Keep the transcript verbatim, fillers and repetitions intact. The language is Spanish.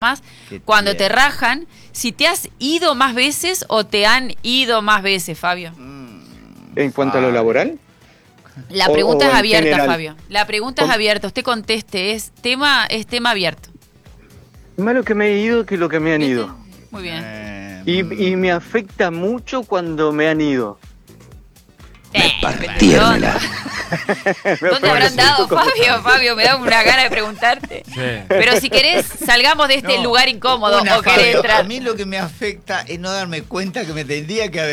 más, cuando te rajan, si te has ido más veces o te han ido más veces, Fabio. ¿En cuanto a lo laboral? La pregunta o, o es abierta, general. Fabio. La pregunta ¿Cómo? es abierta. Usted conteste. Es tema, es tema abierto. Más lo que me he ido que lo que me han ¿Viste? ido. Muy bien. Eh, Y, y me afecta mucho cuando me han ido. Eh, partiérmela. ¿Dónde habrán dado, Fabio? Fabio, me da una gana de preguntarte. Sí. Pero si querés, salgamos de este no, lugar incómodo una, o querés Fabio, entrar. a mí lo que me afecta es no darme cuenta que me tendría que haber